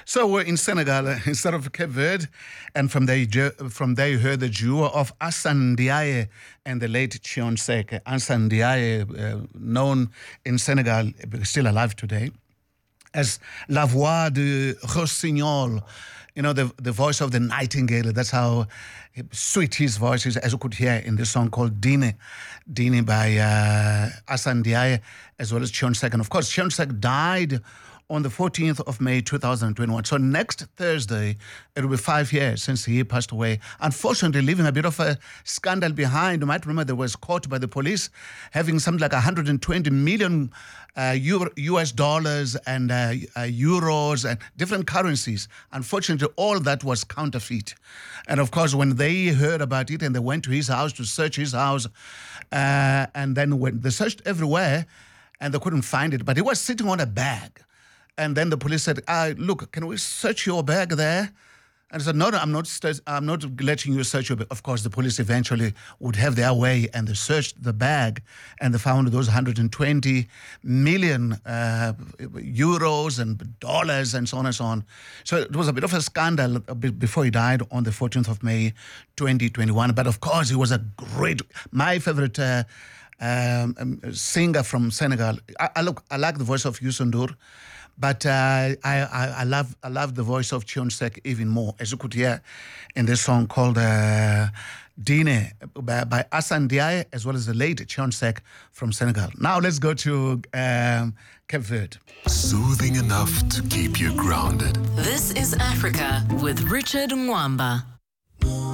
So we're in Senegal instead of Cape Verde, and from there you heard the duo of Assane Ndiaye and the late Thione Seck. Assane Ndiaye, known in Senegal, still alive today, as La Voix du Rossignol, the voice of the nightingale. That's how sweet his voice is, as you could hear in this song called Dine by Assane Ndiaye, as well as Thione Seck. And of course, Thione Seck died on the 14th of May, 2021. So next Thursday, it will be 5 years since he passed away. Unfortunately, leaving a bit of a scandal behind. You might remember there was caught by the police having something like 120 million US dollars and euros and different currencies. Unfortunately, all that was counterfeit. And of course, when they heard about it and they went to his house to search his house, and then when they searched everywhere and they couldn't find it, but he was sitting on a bag. And then the police said, look, can we search your bag there? And I said, no, I'm not letting you search your bag. Of course, the police eventually would have their way, and they searched the bag, and they found those 120 million euros and dollars and so on and so on. So it was a bit of a scandal before he died on the 14th of May, 2021. But of course, he was a my favorite singer from Senegal. I like the voice of Youssou N'Dour. But I love the voice of Thione Seck even more, as you could hear in this song called Dine by Assane Ndiaye, as well as the late Thione Seck from Senegal. Now let's go to Cape Verde. Soothing enough to keep you grounded. This is Africa with Richard Mwamba.